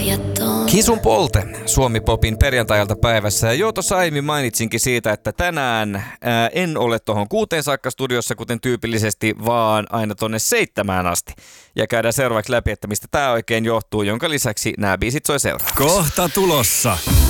Kisun Polte Suomi Popin perjantailta päivässä. Ja joo, tuossa aiemmin mainitsinkin siitä, että tänään en ole tuohon 6 saakka studiossa, kuten tyypillisesti, vaan aina tonne 7 asti. Ja käydään seuraavaksi läpi, että mistä tämä oikein johtuu, jonka lisäksi nämä biisit soi seuraa. Kohta tulossa.